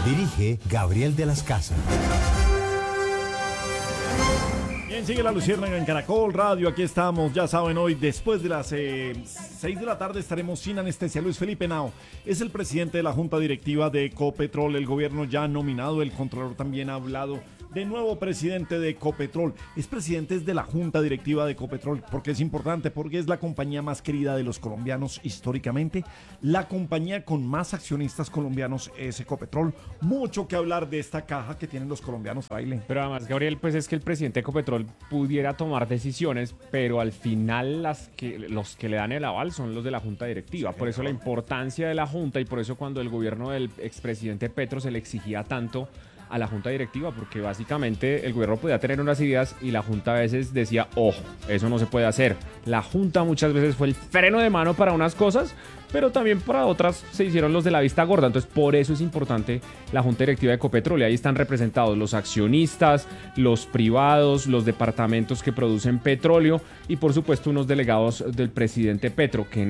Dirige Gabriel de las Casas. Bien, sigue La Luciérnaga en Caracol Radio. Aquí estamos, ya saben, hoy después de las 6 de la tarde estaremos sin anestesia. Luis Felipe Henao es el presidente de la Junta Directiva de Ecopetrol. El gobierno ya ha nominado, el Contralor también ha hablado de nuevo presidente de Ecopetrol. Es presidente de la Junta Directiva de Ecopetrol porque es importante, porque es la compañía más querida de los colombianos históricamente. La compañía con más accionistas colombianos es Ecopetrol. Mucho que hablar de esta caja que tienen los colombianos, Baile. Pero además, Gabriel, pues es que el presidente de Ecopetrol pudiera tomar decisiones, pero al final los que le dan el aval son los de la Junta Directiva. Por eso la importancia de la Junta y por eso cuando el gobierno del expresidente Petro se le exigía tanto a la Junta Directiva, porque básicamente el gobierno podía tener unas ideas y la Junta a veces decía, ojo, eso no se puede hacer. La Junta muchas veces fue el freno de mano para unas cosas, pero también para otras se hicieron los de la vista gorda. Entonces por eso es importante la Junta Directiva de Ecopetrol. Y ahí están representados los accionistas, los privados, los departamentos que producen petróleo y por supuesto unos delegados del presidente Petro, que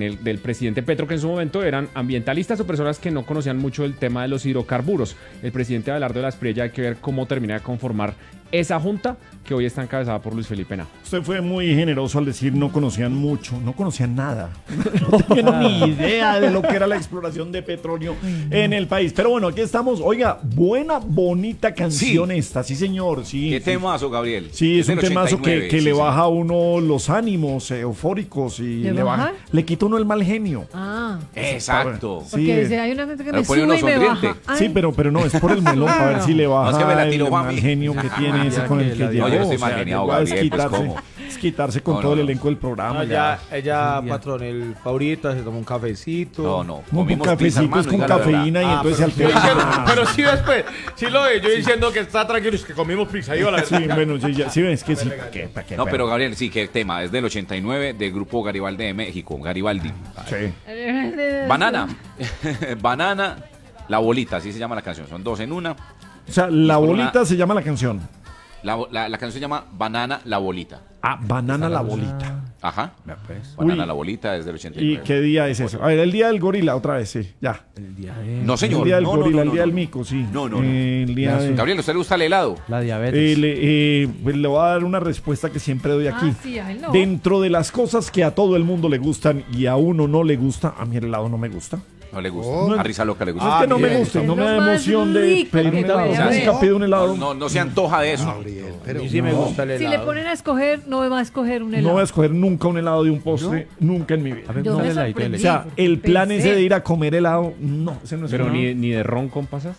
en su momento eran ambientalistas o personas que no conocían mucho el tema de los hidrocarburos. El presidente Abelardo de la Espriella, hay que ver cómo termina de conformar esa junta que hoy está encabezada por Luis Felipe Henao. Usted fue muy generoso al decir no conocían mucho, no conocían nada. No tenían ni idea de lo que era la exploración de petróleo en el país. Pero bueno, aquí estamos. Oiga, buena, bonita canción esta, sí señor. Sí, ¿Qué temazo, Gabriel? Sí, es un temazo que le baja a uno los ánimos eufóricos y le quita a uno el mal genio. Ah, exacto. Porque Sí, hay una gente que me sube y me baja. sí, pero no, es por el melón, para ver si le baja No, es que me la tiró el a mal mí. genio que tiene ese con el que No, llegó. yo estoy mal geniado, Gabriel, pues, ¿cómo? Es quitarse con todo el elenco del programa. Ella, patrón, el favorito, se toma un cafecito. No. Un cafecito con cafeína y entonces al final. Pero sí, después, sí lo ve, yo diciendo que está tranquilo, es que comimos pizza y hola. Sí, bueno, sí ves que sí. ¿Para qué? No, pero Gabriel, sí, qué tema. Es del 89 del grupo Garibaldi de México, Garibaldi. Sí. Banana. Banana, la bolita, así se llama la canción. Son dos en una. O sea, la bolita se llama la canción. La canción se llama Banana, la bolita. Ah, Banana la bolita. Ajá. Pues. Banana, la bolita es del 89. ¿Y qué día es eso? A ver, el día del gorila, otra vez, sí, ya. No, señor. El día del No, gorila, no, el día no. del mico, sí. No. El día de... Gabriel, ¿a usted le gusta el helado? La diabetes. Pues le voy a dar una respuesta que siempre doy aquí. Sí, ay, no. Dentro de las cosas que a todo el mundo le gustan y a uno no le gusta, a mí el helado no me gusta. No le gusta. A Risa Loca le gusta. Es que no me gusta, no me da emoción de pedir un helado. Nunca pido un helado. No se antoja de eso. Pero sí me gusta el helado. Si le ponen a escoger, no me va a escoger un helado. No voy a escoger nunca un helado de un postre, nunca en mi vida. Yo me O sorprendí. sea, el plan Pensé. ese de ir a comer helado, no, ese no es Pero un helado. ni de ron con pasas.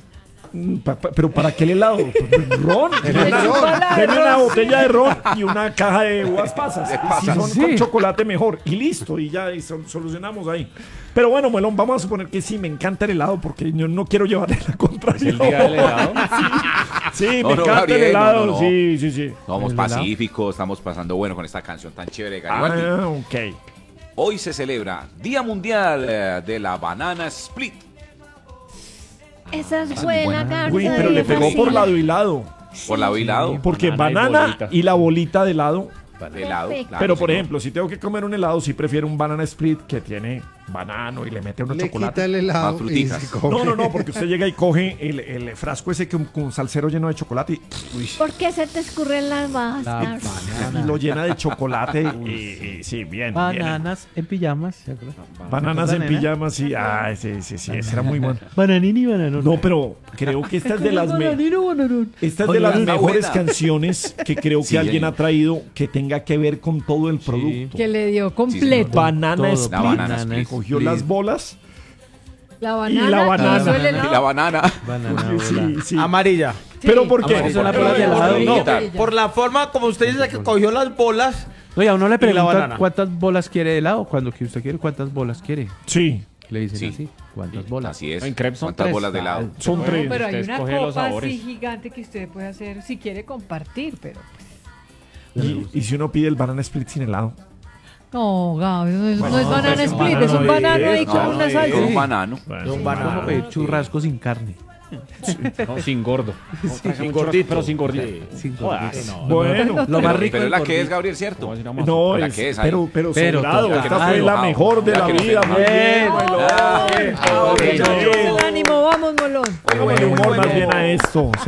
Pero ¿para qué el helado? ¿Ron? Deme una botella de ron y una caja de uvas pasas. Si son con chocolate, mejor. Y listo, y ya solucionamos ahí. Pero bueno, Melón, vamos a suponer que sí, me encanta el helado porque yo no quiero llevarle la contraria. ¿Es el día del helado? Sí, me No, encanta Gabriel, el helado. no. Sí. Somos pacíficos, estamos pasando bueno con esta canción tan chévere de Garibaldi. Ok. Hoy se celebra Día Mundial de la Banana Split. Esa es buena carta. Uy, pero le pegó por lado y lado. Por lado y lado. Porque Banana y banana bolita. y la bolita de helado. De lado. Perfecto. Claro, Pero por señor. ejemplo, si tengo que comer un helado, sí prefiero un banana split que tiene banano y le mete unos Le quita chocolate. el helado Más fruticas. y se come. No, porque usted llega y coge el frasco ese con salsero lleno de chocolate ¿Por qué se te escurren las bastas? y lo llena de chocolate y sí, bien. Bananas en pijamas. ¿se acuerda? Bananas en Banana. pijamas y sí, ese era muy bueno. Bananini, bananón. No, pero creo que esta es de las esta es de las está mejores buena. canciones que creo que Sí, alguien señor. ha traído que tenga que ver con todo el producto. Que le dio completo. Banana Todo. split. La banana split. Cogió las bolas La y banana. la banana. hizo el Y helado. la banana. Banana, Sí. Amarilla. Pero ¿por qué? Amarilla. Son las Pero bolas de no, helado. no, Amarilla. Por la forma como usted dice que cogió las bolas. No, y a uno le Y la preguntan banana. cuántas bolas quiere de helado. Cuando que usted quiere, ¿cuántas bolas quiere? Sí, Le dicen Sí. así. ¿Cuántas bolas? Así es. En crepes son ¿Cuántas 3. bolas de helado? son No, tres. pero hay Usted una escoge los copa sabores. así gigante que usted puede hacer si quiere compartir, pero pues, Y si uno pide el banana split sin helado. no, Gaby, no es banana es un split, es un banano, banano ahí no, con una salsa. Un banano. Bueno, Un banano. Como pedir churrasco sin carne. No, sin gordo. Sin gordito. Pero sin gordito. Sin Jodas. gordito, no. Bueno, Lo más rico Pero del la que es, gordito. Gabriel, ¿cierto? ¿Cómo así nomás? no, La es, que es ahí. pero Pero sobrado. total. Esta fue la mejor de Ya la que no vida. se Muy bien, ¡Vamos! Molón. El ánimo, vamos, Molón. Póngale humor más bien a esto.